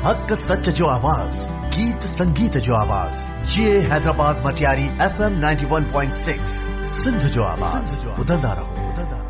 हक सच जो आवाज, गीत संगीत जो आवाज, ये हैदराबाद मटियारी FM 91.6 सिंध जो आवाज। ॿुधंदा रहो।